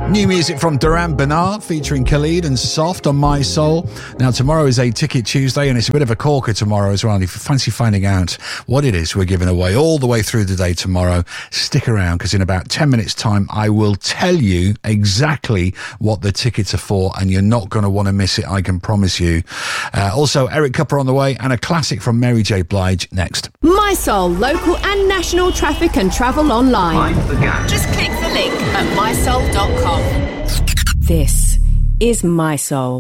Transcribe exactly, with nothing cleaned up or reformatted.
New music from Duran Bernard featuring Khalid and Soft on My Soul. Now, tomorrow is a Ticket Tuesday, and it's a bit of a corker tomorrow as well. And if you fancy finding out what it is we're giving away all the way through the day tomorrow, stick around, because in about ten minutes' time, I will tell you exactly what the tickets are for, and you're not going to want to miss it, I can promise you. Uh, also, Eric Cupper on the way, and a classic from Mary J. Blige next. My Soul, local and national traffic and travel online. Just click the link at my soul dot com. This is My Soul.